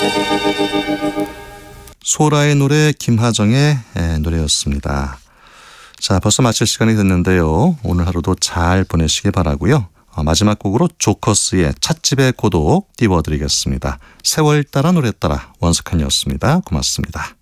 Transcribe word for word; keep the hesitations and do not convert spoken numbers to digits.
소라의 노래, 김하정의 노래였습니다. 자, 벌써 마칠 시간이 됐는데요. 오늘 하루도 잘 보내시기 바라고요. 마지막 곡으로 조커스의 찻집의 고독 띄워드리겠습니다. 세월 따라 노래 따라 원석한이었습니다. 고맙습니다.